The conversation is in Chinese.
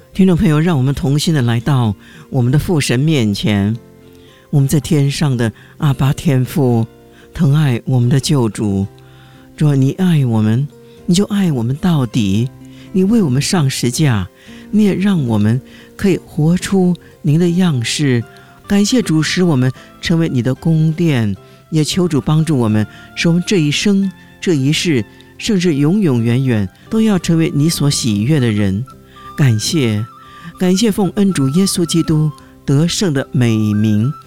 听众朋友，让我们同心的来到我们的父神面前。我们在天上的阿爸天父，疼爱我们的救主。主啊，你爱我们，你就爱我们到底。你为我们上十架，你也让我们可以活出您的样式。感谢主，使我们成为你的宫殿，也求主帮助我们，使我们这一生这一世，甚至永永远远都要成为你所喜悦的人。感谢奉恩主耶稣基督得胜的美名